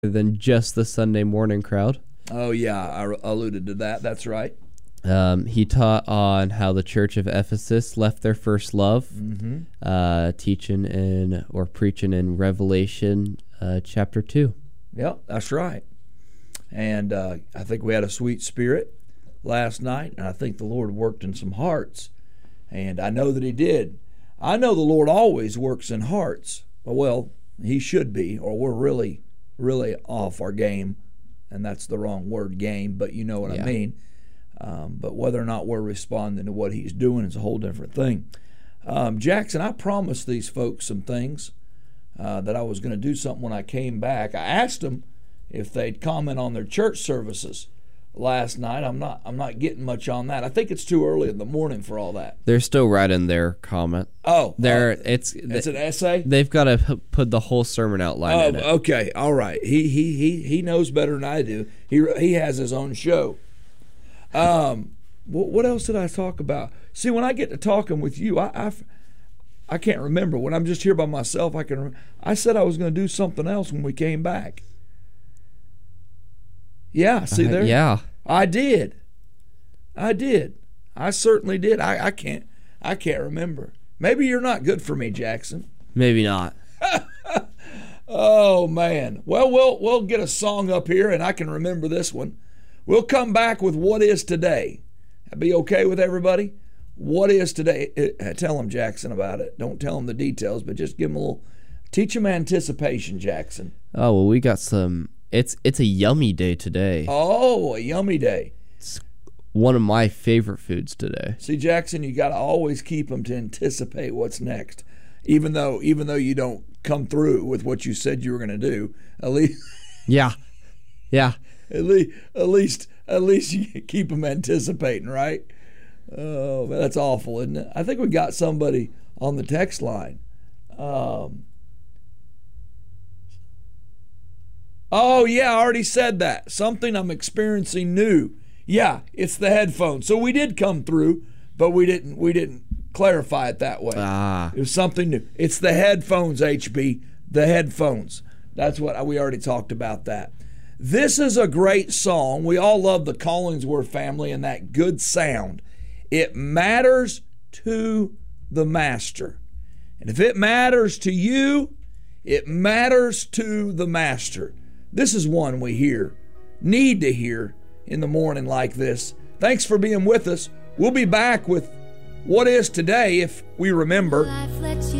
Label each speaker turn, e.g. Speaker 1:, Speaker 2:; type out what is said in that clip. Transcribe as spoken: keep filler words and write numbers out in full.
Speaker 1: than just the Sunday morning crowd.
Speaker 2: Oh, yeah, I alluded to that. That's right.
Speaker 1: Um, he taught on how the church of Ephesus left their first love,
Speaker 2: Mm-hmm.
Speaker 1: uh, teaching in or preaching in Revelation uh, chapter two.
Speaker 2: Yep, that's right. And uh, I think we had a sweet spirit last night, and I think the Lord worked in some hearts. And I know that He did. I know the Lord always works in hearts. Well, He should be, or we're really, really off our game. And that's the wrong word, game, but you know what
Speaker 1: Yeah.
Speaker 2: I mean. Um, but whether or not we're responding to what He's doing is a whole different thing. Um, Jackson, I promised these folks some things uh, that I was going to do something when I came back. I asked them if they'd comment on their church services last night. I'm not. I'm not getting much on that. I think it's too early in the morning for all that.
Speaker 1: They're still writing their comment.
Speaker 2: Oh,
Speaker 1: They're
Speaker 2: uh,
Speaker 1: it's
Speaker 2: it's an essay.
Speaker 1: They've got to put the whole sermon outline
Speaker 2: Oh,
Speaker 1: in it.
Speaker 2: okay, all right. He he he he knows better than I do. He he has his own show. Um, what, what else did I talk about? See, when I get to talking with you, I, I, I can't remember. When I'm just here by myself, I can. Remember. I said I was going to do something else when we came back. Yeah, see there?
Speaker 1: Uh, yeah.
Speaker 2: I did. I did. I certainly did. I, I can't. I can't remember. Maybe you're not good for me, Jackson.
Speaker 1: Maybe not.
Speaker 2: Oh man. Well, we'll we'll get a song up here, and I can remember this one. We'll come back with What Is Today. That be okay with everybody? What is today? Uh, Tell them, Jackson, about it. Don't tell them the details, but just give them a little. Teach them anticipation, Jackson.
Speaker 1: Oh well, we got some. It's it's a yummy day today.
Speaker 2: Oh, a yummy day.
Speaker 1: It's one of my favorite foods today.
Speaker 2: See, Jackson, you got to always keep them to anticipate what's next, even though even though you don't come through with what you said you were going to do. At least,
Speaker 1: Yeah, yeah.
Speaker 2: at least, at least, at least you keep them anticipating, right? Oh, man, that's awful, isn't it? I think we got somebody on the text line. Um, oh yeah, I already said that. Something I'm experiencing new. Yeah, it's the headphones. So we did come through, but we didn't. We didn't clarify it that way.
Speaker 1: Ah,
Speaker 2: It was something new. It's the headphones, H B. The headphones. That's what we already talked about that. This is a great song. We all love the Collingsworth family and that good sound. It matters to the master. And if it matters to you, it matters to the master. This is one we hear, need to hear in the morning like this. Thanks for being with us. We'll be back with What Is Today if we remember.
Speaker 3: Life lets you